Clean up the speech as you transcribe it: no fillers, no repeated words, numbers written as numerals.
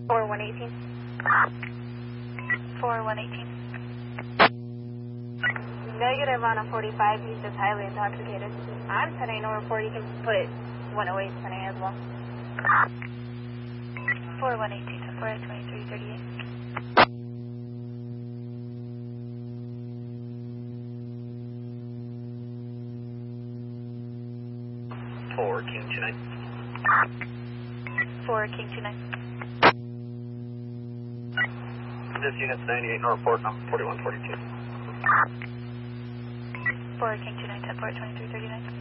4118. 4118. Negative on a 45, he's just highly intoxicated. I'm 10A, no report, you can put 108 10A as well. 4118 to 42338. Four King 29. 4 King 29. This unit's 98, no report, number 4142. 4 King 29, 10 4 2339.